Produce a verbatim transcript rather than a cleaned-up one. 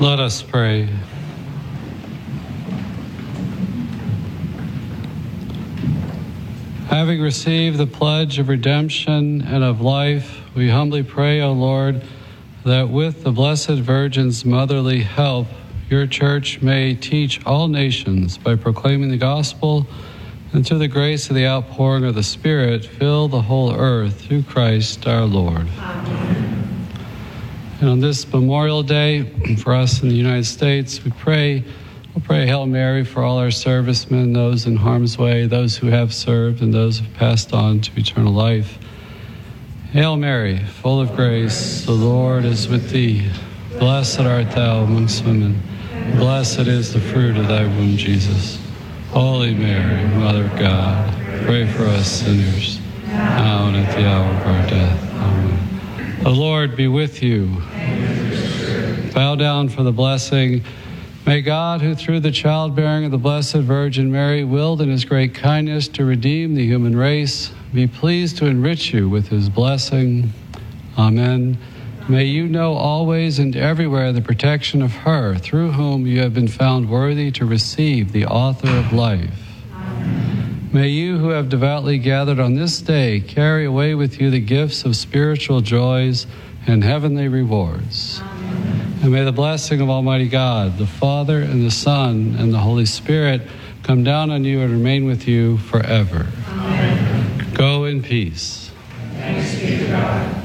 Let us pray. Having received the pledge of redemption and of life, we humbly pray, O Lord, that with the Blessed Virgin's motherly help, your church may teach all nations by proclaiming the gospel, and through the grace of the outpouring of the Spirit, fill the whole earth through Christ our Lord. Amen. And on this Memorial Day, for us in the United States, we pray, we'll pray Hail Mary for all our servicemen, those in harm's way, those who have served, and those who have passed on to eternal life. Hail Mary, full of grace, the Lord is with thee. Blessed art thou amongst women. Blessed is the fruit of thy womb, Jesus. Holy Mary, Mother of God, pray for us sinners, now and at the hour of our death. Amen. The Lord be with you. Bow down for the blessing. May God, who through the childbearing of the Blessed Virgin Mary willed in his great kindness to redeem the human race, be pleased to enrich you with his blessing. Amen. May you know always and everywhere the protection of her, through whom you have been found worthy to receive the author of life. May you who have devoutly gathered on this day carry away with you the gifts of spiritual joys and heavenly rewards. Amen. And may the blessing of Almighty God, the Father and the Son and the Holy Spirit come down on you and remain with you forever. Amen. Go in peace. Thanks be to God.